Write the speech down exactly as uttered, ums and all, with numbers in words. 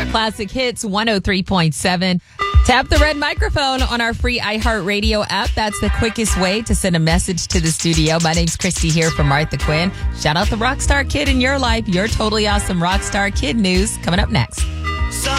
Classic Hits one oh three point seven. Tap the red microphone on our free iHeartRadio app. That's the quickest way to send a message to the studio. My name's Christy here from Martha Quinn. Shout out the Rockstar Kid in your life. Your totally awesome Rockstar Kid news coming up next.